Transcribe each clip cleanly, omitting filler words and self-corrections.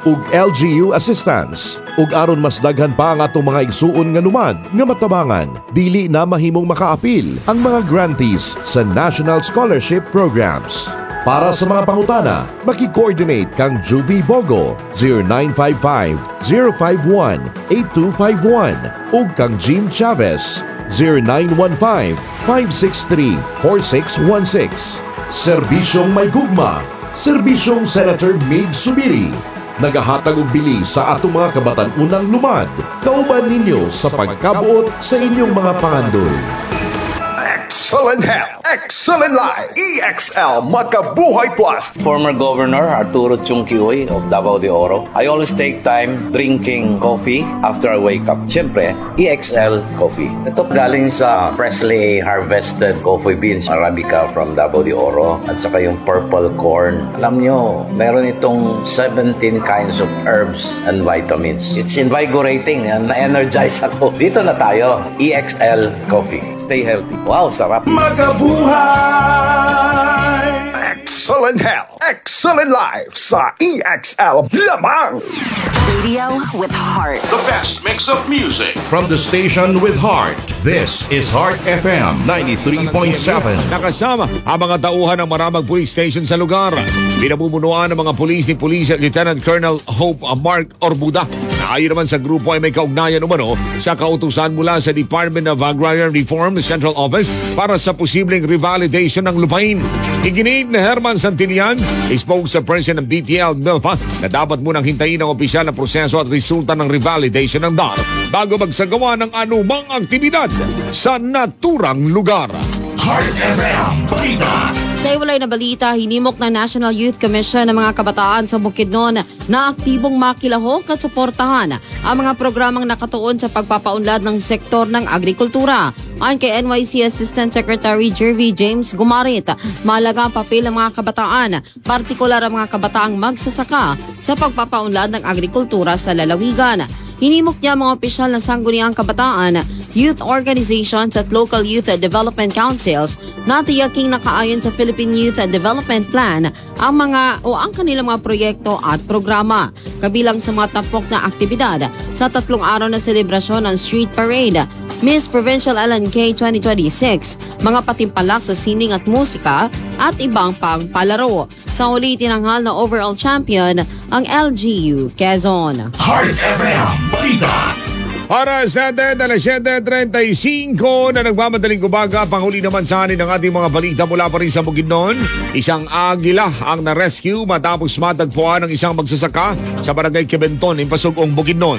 ug LGU assistance. Ug aron mas daghan pa ang atong mga igsuon nga lumad nga matabangan, dili na mahimong makaapil ang mga grantees sa National Scholarship Programs. Para sa mga pangutana, maki-coordinate kang Juvie Bogo 0955-051-8251 ug kang Jean Chavez 0915-563-4616. Serbisyong may gugma, Serbisyong Senator Mig Subiri. Nagahatag og bili sa atong mga kabatan-unang lumad. Kauban ninyo sa pagkabuot sa inyong mga pangandol. Excellent health, excellent life, EXL Makabuhay Plus. Former Governor Arturo Chungkihoy of Davao de Oro. I always take time drinking coffee after I wake up. Siyempre, EXL Coffee. Ito galing sa freshly harvested coffee beans Arabica from Davao de Oro at saka yung purple corn. Alam nyo, meron itong 17 kinds of herbs and vitamins. It's invigorating and na-energize ako. Dito na tayo, EXL Coffee. Stay healthy. Wow, sarap. Makabuhay! Excellent health, excellent life sa EXL lamang. Radio with heart. The best mix of music from the station with heart. This is Heart FM 93.7. Nakasama ang mga tauhan ng maramang police station sa lugar. Pinamumunuan ng mga police ni Police Lieutenant Colonel Hope Mark Orbuda. Na ayon naman sa grupo ay may kaugnayan umano sa kautusan mula sa Department of Agrarian Reform Central Office para sa posibleng revalidation ng lupain. Iginiit na Herman Santillan, spokesperson ng BTL Milpa, na dapat munang hintayin ang opisyal na proseso at resulta ng revalidation ng DAR bago magsagawa ng anumang aktibidad sa naturang lugar. Heart FM Balita. Sa iwalay na balita, hinimok ng National Youth Commission ng mga kabataan sa Bukidnon na aktibong makilahok at suportahan ang mga programang nakatuon sa pagpapaunlad ng sektor ng agrikultura. Ayon kay NYC Assistant Secretary Jervy James Gumarit, mahalaga ang papel ng mga kabataan, partikular ang mga kabataang magsasaka sa pagpapaunlad ng agrikultura sa lalawigan. Hinimok niya mga opisyal ng sangguniang kabataan, youth organizations at local youth development councils na tiyaking nakaayon sa Philippine Youth Development Plan ang kanilang mga proyekto at programa. Kabilang sa mga tampok na aktibidad sa 3 araw na selebrasyon ng Street Parade, Miss Provincial LNK 2026, mga patimpalak sa sining at musika at ibang pang palaro. Sa huli, tinanghal na overall champion ang LGU Quezon. Heart FM Balita. Para sa 7:35 na nagmamadaling umaga, panghuli naman sa anin ng ating mga balita mula pa rin sa Bukidnon. Isang agila ang na-rescue matapos matagpuan ng isang magsasaka sa barangay Quebenton, Impasugong, Bukidnon.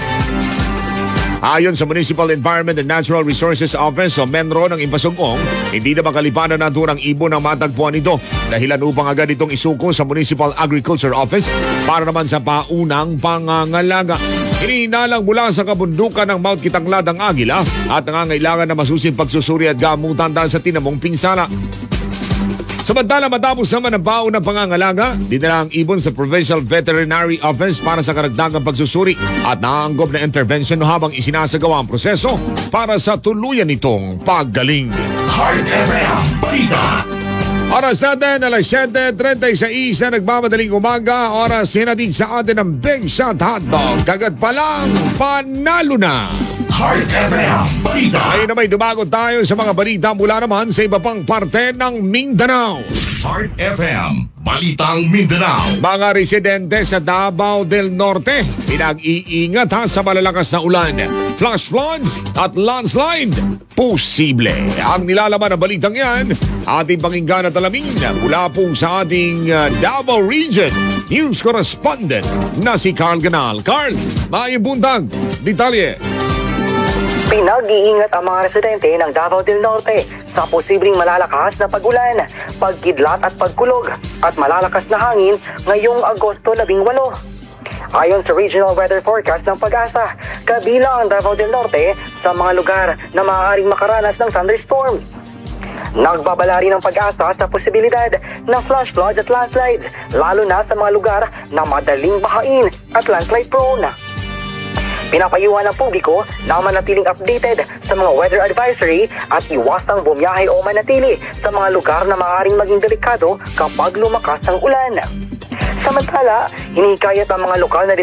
Ayon sa Municipal Environment and Natural Resources Office o MENRO ng Impasugong, hindi na makalipanan na turang ibon ang matagpuan nito. Dahilan upang agad itong isuko sa Municipal Agriculture Office para naman sa paunang pangangalaga. Hinihinalang mula sa kabundukan ng Mount Kitanglad ang agila at nangangailangan na masusing pagsusuri at gamutan dahil sa tinamong pinsala. Samantala, matapos naman ang paunang pangangalaga, dinala ang ibon sa Provincial Veterinary Office para sa karagdagang pagsusuri at naaanggop na intervention habang isinasagawa ang proseso para sa tuluyan nitong paggaling. Heart FM Balita. Oras natin, 7:36 na nagmamadaling umaga. Oras hinatid sa atin ng Big Shot Hotdog. Kagad pa lang, panalo na! Heart FM Balita. Ngayon na may dumagot tayo sa mga balita mula naman sa iba pang parte ng Mindanao. Heart FM Balitang Mindanao. Mga residente sa Davao del Norte, pinag-iingat sa malalakas na ulan, flash floods at landslide. Posible. Ang nilalaman ng balitang yan, ating pakinggan at alamin mula po sa ating Davao Region News Correspondent na si Carl Ganal. Carl, maibuntag, detalye. Pinag-iingat ang mga residente ng Davao del Norte sa posibleng malalakas na pag-ulan, pagkidlat at pagkulog at malalakas na hangin ngayong Agosto 18. Ayon sa Regional Weather Forecast ng Pag-asa, kabilang ang Davao del Norte sa mga lugar na maaaring makaranas ng thunderstorm. Nagbabala rin ang Pag-asa sa posibilidad ng flash floods at landslides, lalo na sa mga lugar na madaling bahain at landslide prone. Pinapayuhan ng publiko na manatiling updated sa mga weather advisory at iwasang bumiyahe o manatili sa mga lugar na maaaring maging delikado kapag lumakas ang ulan. Samantala, hinihikayat ang mga lokal na